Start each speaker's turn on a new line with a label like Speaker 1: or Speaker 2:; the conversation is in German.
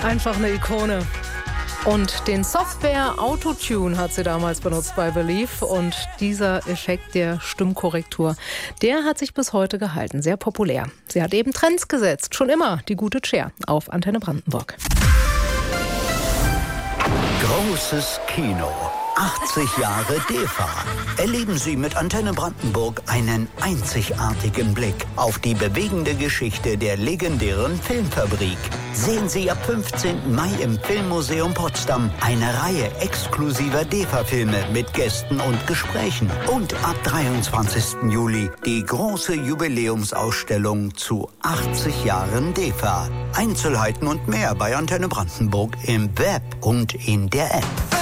Speaker 1: Einfach eine Ikone. Und den Software Autotune hat sie damals benutzt bei Believe. Und dieser Effekt der Stimmkorrektur, der hat sich bis heute gehalten. Sehr populär. Sie hat eben Trends gesetzt. Schon immer die gute Cher auf Antenne Brandenburg.
Speaker 2: Großes Kino. 80 Jahre DEFA. Erleben Sie mit Antenne Brandenburg einen einzigartigen Blick auf die bewegende Geschichte der legendären Filmfabrik. Sehen Sie ab 15. Mai im Filmmuseum Potsdam eine Reihe exklusiver DEFA-Filme mit Gästen und Gesprächen. Und ab 23. Juli die große Jubiläumsausstellung zu 80 Jahren DEFA. Einzelheiten und mehr bei Antenne Brandenburg im Web und in der App.